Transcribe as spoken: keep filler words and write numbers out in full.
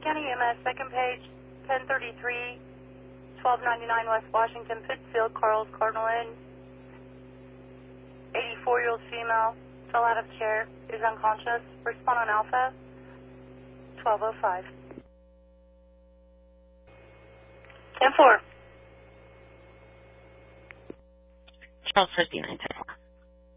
County E M S, second page, ten thirty-three, twelve ninety-nine West Washington, Pittsfield, Carl's Cardinal Inn. eighty-four-year-old female, fell out of chair, is unconscious. Respond on Alpha, twelve oh five. ten four. Charles Frisbee, nine ten.